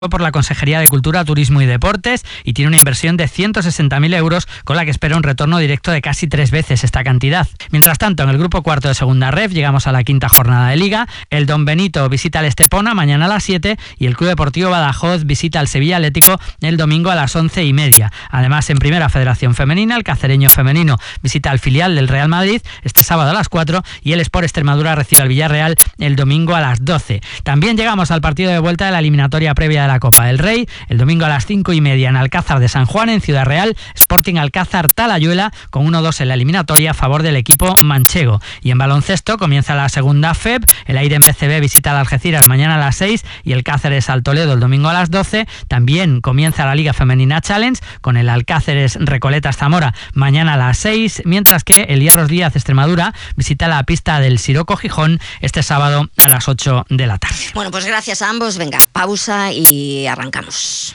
por la Consejería de Cultura, Turismo y Deportes y tiene una inversión de 160.000 euros con la que espera un retorno directo de casi 3 veces esta cantidad. Mientras tanto, en el grupo cuarto de Segunda Ref llegamos a la quinta jornada de Liga. El Don Benito visita al Estepona mañana a las 7 y el Club Deportivo Badajoz visita al Sevilla Atlético el domingo a las 11:30. Además, en Primera Federación Femenina, el Cacereño Femenino visita al filial del Real Madrid este sábado a las 4 y el Sport Extremadura recibe al Villarreal el domingo a las 12. También llegamos al partido de vuelta de la eliminatoria previa de la Copa del Rey, el domingo a las 5:30 en Alcázar de San Juan, en Ciudad Real, Sporting Alcázar Talayuela con 1-2 en la eliminatoria a favor del equipo manchego. Y en baloncesto comienza la segunda FEB, el Aiden BCB visita al Algeciras mañana a las 6 y el Cáceres al Toledo el domingo a las 12. También comienza la Liga Femenina Challenge con el Alcáceres Recoletas Zamora mañana a las 6, mientras que el Hierros Díaz Extremadura visita la pista del Siroco Gijón este sábado a las 8 de la tarde. Bueno, pues gracias a ambos. Venga, pausa y arrancamos.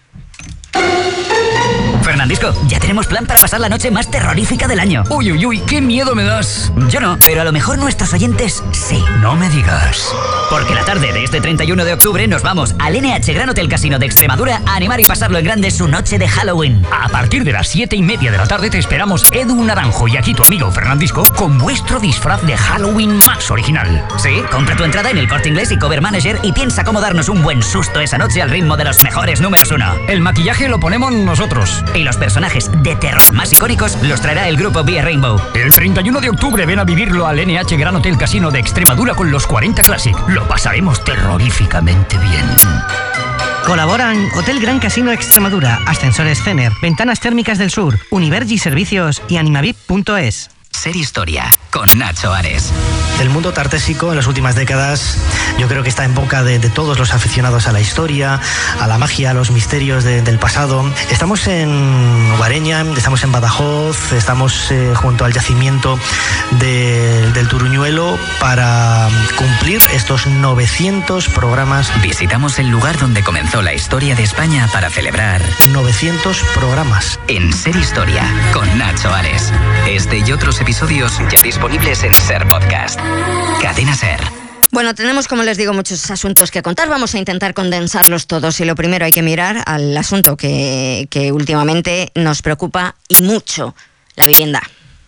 Fernandisco, ya tenemos plan para pasar la noche más terrorífica del año. Uy, uy, uy, qué miedo me das. Yo no, pero a lo mejor nuestros oyentes sí. No me digas. Porque la tarde de este 31 de octubre nos vamos al NH Gran Hotel Casino de Extremadura a animar y pasarlo en grande su noche de Halloween. A partir de las 7:30 de la tarde te esperamos Edu Naranjo y aquí tu amigo Fernandisco con vuestro disfraz de Halloween más original. Sí, compra tu entrada en el Corte Inglés y Cover Manager y piensa cómo darnos un buen susto esa noche al ritmo de los mejores números 1. El maquillaje lo ponemos nosotros. Y los personajes de terror más icónicos los traerá el grupo Vía Rainbow. El 31 de octubre ven a vivirlo al NH Gran Hotel Casino de Extremadura con los 40 Classic. Lo pasaremos terroríficamente bien. Colaboran Hotel Gran Casino Extremadura, Ascensores Cener, Ventanas Térmicas del Sur, Univergi Servicios y Animavip.es. Ser Historia con Nacho Ares. El mundo tartésico en las últimas décadas yo creo que está en boca de todos los aficionados a la historia, a la magia, a los misterios del pasado. Estamos en Guareña, estamos en Badajoz, estamos junto al yacimiento del Turuñuelo para cumplir estos 900 programas. Visitamos el lugar donde comenzó la historia de España para celebrar 900 programas. En Ser Historia con Nacho Ares. Este y otros episodios ya disponibles en Ser Podcast. Cadena Ser. Bueno, tenemos, como les digo, muchos asuntos que contar. Vamos a intentar condensarlos todos y lo primero hay que mirar al asunto que últimamente nos preocupa y mucho, la vivienda.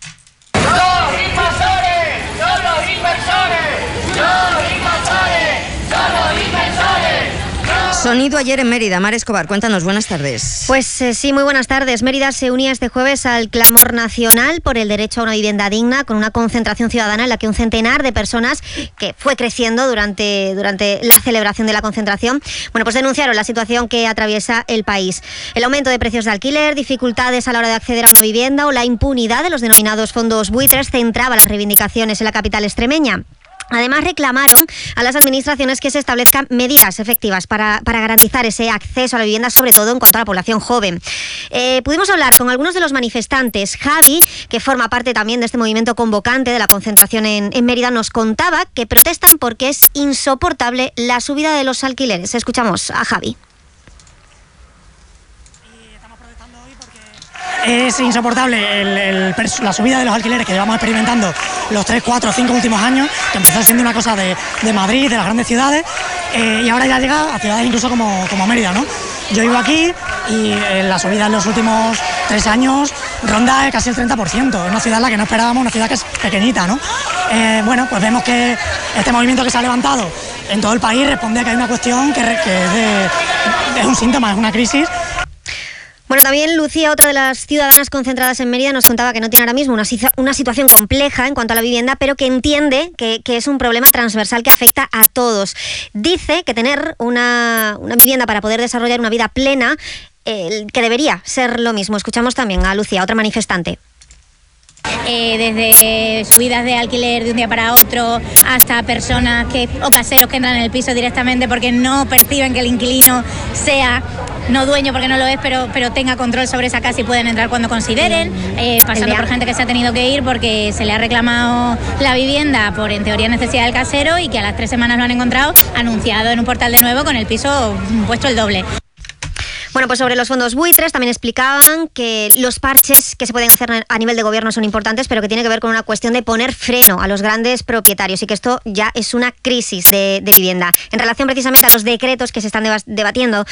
Sonido ayer en Mérida. Mar Escobar, cuéntanos, buenas tardes. Pues sí, muy buenas tardes. Mérida se unía este jueves al clamor nacional por el derecho a una vivienda digna, con una concentración ciudadana en la que un centenar de personas, que fue creciendo durante la celebración de la concentración, bueno, pues denunciaron la situación que atraviesa el país. El aumento de precios de alquiler, dificultades a la hora de acceder a una vivienda o la impunidad de los denominados fondos buitres centraba las reivindicaciones en la capital extremeña. Además, reclamaron a las administraciones que se establezcan medidas efectivas para garantizar ese acceso a la vivienda, sobre todo en cuanto a la población joven. Pudimos hablar con algunos de los manifestantes. Javi, que forma parte también de este movimiento convocante de la concentración en Mérida, nos contaba que protestan porque es insoportable la subida de los alquileres. Escuchamos a Javi. Es insoportable la subida de los alquileres que llevamos experimentando los 3, 4, 5 últimos años, que empezó siendo una cosa de Madrid, de las grandes ciudades, y ahora ya llega a ciudades incluso como Mérida, ¿no? Yo vivo aquí y la subida en los últimos 3 años ronda casi el 30%. Es una ciudad en la que no esperábamos, una ciudad que es pequeñita, ¿no? Bueno, pues vemos que este movimiento que se ha levantado en todo el país responde a que hay una cuestión que es un síntoma, es una crisis. Bueno, también Lucía, otra de las ciudadanas concentradas en Mérida, nos contaba que no tiene ahora mismo una situación compleja en cuanto a la vivienda, pero que entiende que es un problema transversal que afecta a todos. Dice que tener una vivienda para poder desarrollar una vida plena, que debería ser lo mismo. Escuchamos también a Lucía, otra manifestante. Desde subidas de alquiler de un día para otro hasta personas o caseros que entran en el piso directamente porque no perciben que el inquilino sea no dueño, porque no lo es, pero tenga control sobre esa casa y pueden entrar cuando consideren, pasando por gente que se ha tenido que ir porque se le ha reclamado la vivienda por, en teoría, necesidad del casero y que a las 3 semanas lo han encontrado anunciado en un portal de nuevo con el piso puesto el doble. Bueno, pues sobre los fondos buitres también explicaban que los parches que se pueden hacer a nivel de gobierno son importantes, pero que tiene que ver con una cuestión de poner freno a los grandes propietarios y que esto ya es una crisis de vivienda. En relación precisamente a los decretos que se están debatiendo